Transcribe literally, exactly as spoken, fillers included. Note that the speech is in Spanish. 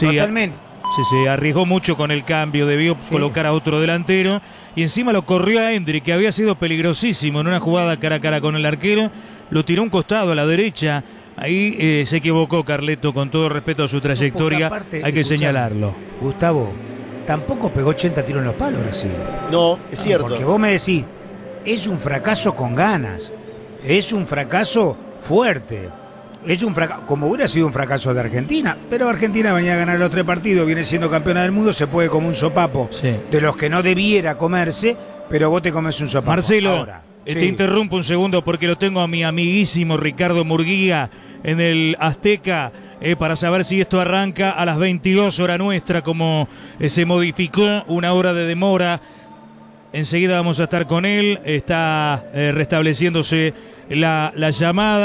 Sí, totalmente. Sí, se arriesgó mucho con el cambio, debió sí. colocar a otro delantero y encima lo corrió a Endrick, que había sido peligrosísimo en una jugada cara a cara con el arquero, lo tiró a un costado a la derecha, ahí eh, se equivocó Carleto, con todo respeto a su trayectoria, no, aparte, hay que señalarlo. Gustavo, tampoco pegó ochenta tiros en los palos Brasil. No, es no, cierto. Porque vos me decís, es un fracaso con ganas, es un fracaso fuerte. Es un fracaso, como hubiera sido un fracaso de Argentina, pero Argentina venía a ganar los tres partidos, viene siendo campeona del mundo, se puede como un sopapo sí. de los que no debiera comerse, pero vos te comes un sopapo. Marcelo, Ahora, te sí. interrumpo un segundo porque lo tengo a mi amiguísimo Ricardo Murguía en el Azteca eh, para saber si esto arranca a las veintidós hora nuestra, como eh, se modificó una hora de demora. Enseguida vamos a estar con él, está eh, restableciéndose la, la llamada.